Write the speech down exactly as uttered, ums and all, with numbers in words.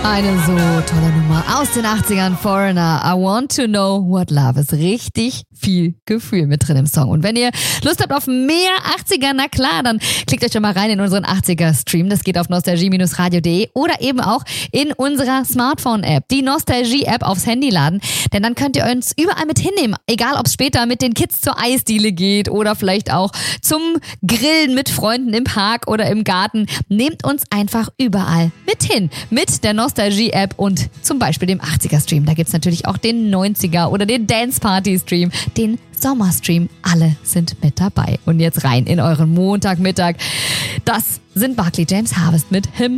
Eine so tolle Nummer aus den achtzigern, Foreigner, I Want to Know What Love Is. Richtig viel Gefühl mit drin im Song. Und wenn ihr Lust habt auf mehr achtziger, na klar, dann klickt euch doch mal rein in unseren achtziger-Stream. Das geht auf nostalgie radio punkt de oder eben auch in unserer Smartphone-App, die Nostalgie-App aufs Handy laden. Denn dann könnt ihr uns überall mit hinnehmen. Egal, ob es später mit den Kids zur Eisdiele geht oder vielleicht auch zum Grillen mit Freunden im Park oder im Garten. Nehmt uns einfach überall mit hin. Mit der Nostalgie-App und zum Beispiel dem achtziger-Stream. Da gibt's natürlich auch den neunziger oder den Dance-Party-Stream, den Sommerstream. Alle sind mit dabei. Und jetzt rein in euren Montagmittag. Das sind Barclay James Harvest mit Him.